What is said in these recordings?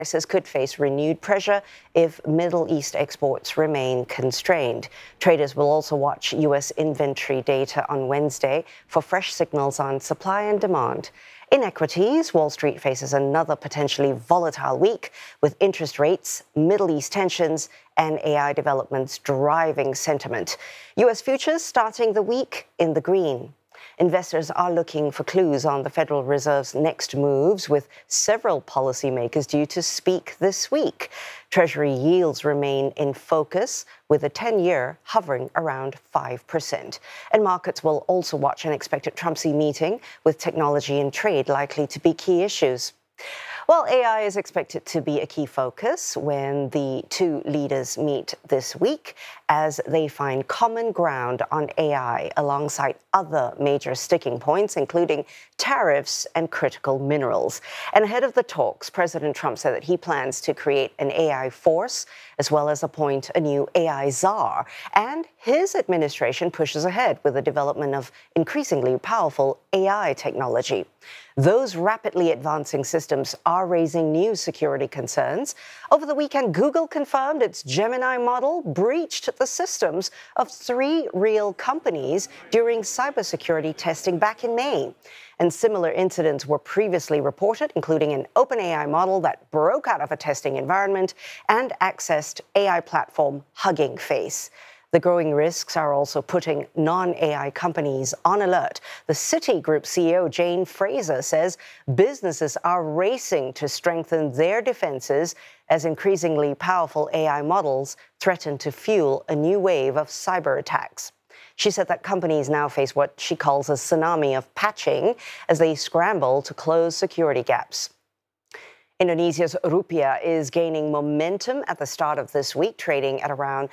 Prices could face renewed pressure if Middle East exports remain constrained. Traders will also watch U.S. inventory data on Wednesday for fresh signals on supply and demand. In equities, Wall Street faces another potentially volatile week with interest rates, Middle East tensions, and AI developments driving sentiment. U.S. futures starting the week in the green. Investors are looking for clues on the Federal Reserve's next moves, with several policymakers due to speak this week. Treasury yields remain in focus, with a 10-year hovering around 5%. And markets will also watch an expected Trump-Xi meeting, with technology and trade likely to be key issues. Well, AI is expected to be a key focus when the two leaders meet this week, as they find common ground on AI alongside other major sticking points, including tariffs and critical minerals. And ahead of the talks, President Trump said that he plans to create an AI force, as well as appoint a new AI czar. And his administration pushes ahead with the development of increasingly powerful AI technology. Those rapidly advancing systems are raising new security concerns. Over the weekend, Google confirmed its Gemini model breached the systems of 3 real companies during cybersecurity testing back in May. And similar incidents were previously reported, including an OpenAI model that broke out of a testing environment and accessed AI platform Hugging Face. The growing risks are also putting non-AI companies on alert. The Citigroup CEO, Jane Fraser, says businesses are racing to strengthen their defenses as increasingly powerful AI models threaten to fuel a new wave of cyber attacks. She said that companies now face what she calls a tsunami of patching as they scramble to close security gaps. Indonesia's rupiah is gaining momentum at the start of this week, trading at around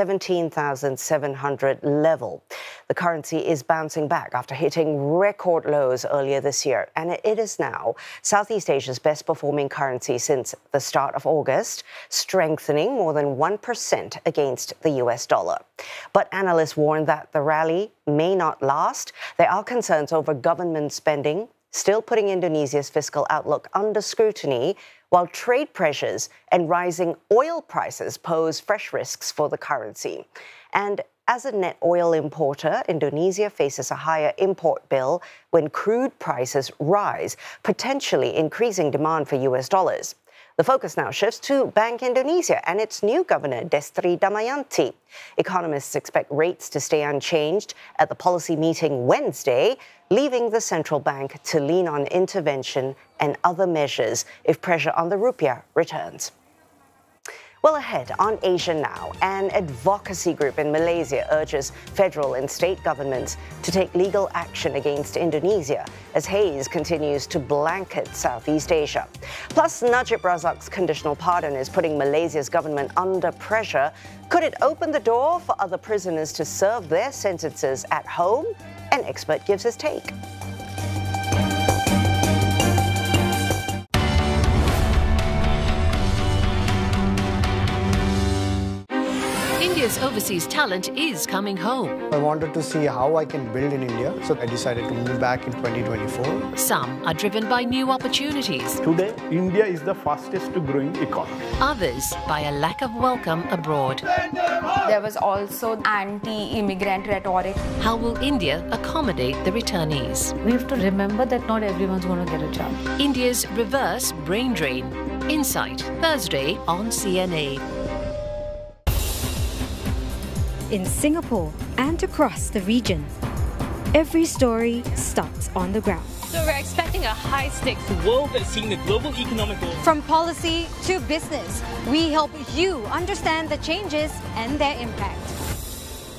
17,700 level. The currency is bouncing back after hitting record lows earlier this year, and it is now Southeast Asia's best performing currency since the start of August, strengthening more than 1% against the US dollar. But analysts warn that the rally may not last. There are concerns over government spending, still putting Indonesia's fiscal outlook under scrutiny, while trade pressures and rising oil prices pose fresh risks for the currency. And as a net oil importer, Indonesia faces a higher import bill when crude prices rise, potentially increasing demand for US dollars. The focus now shifts to Bank Indonesia and its new governor, Destri Damayanti. Economists expect rates to stay unchanged at the policy meeting Wednesday, leaving the central bank to lean on intervention and other measures if pressure on the rupiah returns. Well, ahead on Asia Now, an advocacy group in Malaysia urges federal and state governments to take legal action against Indonesia as haze continues to blanket Southeast Asia. Plus, Najib Razak's conditional pardon is putting Malaysia's government under pressure. Could it open the door for other prisoners to serve their sentences at home? An expert gives his take. India's overseas talent is coming home. I wanted to see how I can build in India, so I decided to move back in 2024. Some are driven by new opportunities. Today, India is the fastest growing economy. Others by a lack of welcome abroad. There was also anti-immigrant rhetoric. How will India accommodate the returnees? We have to remember that not everyone's going to get a job. India's reverse brain drain. Insight, Thursday on CNA. In Singapore and across the region, every story starts on the ground. So we're expecting a high-stakes world that is seeing the global economic growth. From policy to business, we help you understand the changes and their impact.